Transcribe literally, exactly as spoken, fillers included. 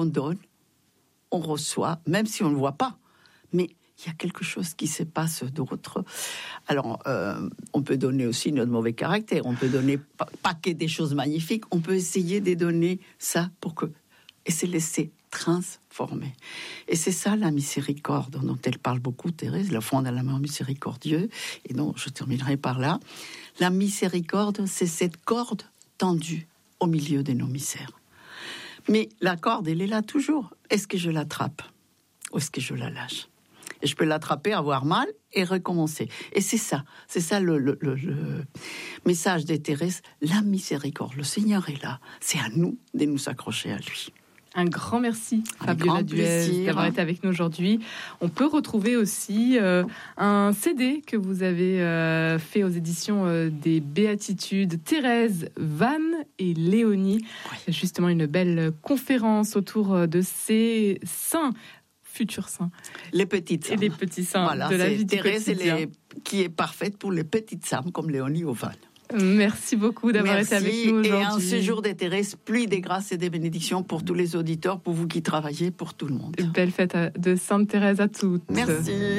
on donne, on reçoit, même si on ne le voit pas. Mais il y a quelque chose qui se passe d'autre. Alors, euh, on peut donner aussi notre mauvais caractère. On peut donner pas, pas que des choses magnifiques. On peut essayer de donner ça pour que... Et se laisser transformer. Et c'est ça la miséricorde dont elle parle beaucoup, Thérèse, le fond de l'amour miséricordieux. Et donc, je terminerai par là. La miséricorde, c'est cette corde tendue au milieu de nos misères. Mais la corde, elle est là toujours. Est-ce que je l'attrape ou est-ce que je la lâche? Et je peux l'attraper, avoir mal et recommencer. Et c'est ça, c'est ça le, le, le, le message de Thérèse. La miséricorde, le Seigneur est là. C'est à nous de nous accrocher à lui. Un grand merci, Avec Fabiola grand Duez, plaisir. d'avoir été avec nous aujourd'hui. On peut retrouver aussi euh, un C D que vous avez euh, fait aux éditions euh, des Béatitudes, Thérèse, Van et Léonie. Oui. Justement, une belle conférence autour de ces saints, futurs saints. Les petites âmes. Et les petits saints voilà, de la vie du Thérèse quotidien. les, qui est parfaite pour les petites âmes comme Léonie ou Van. Merci beaucoup d'avoir Merci, été avec nous aujourd'hui. Et un séjour de Thérèse, pluie des grâces et des bénédictions pour tous les auditeurs, pour vous qui travaillez, pour tout le monde. Belle fête de Sainte Thérèse à toutes. Merci.